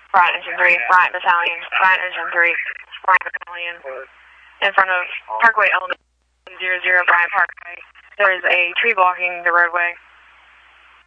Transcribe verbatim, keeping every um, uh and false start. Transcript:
Bryant Engine three, Bryant Battalion, Bryant Engine three, Bryant Battalion. In front of Parkway Element zero zero Bryant Parkway, there is a tree blocking the roadway.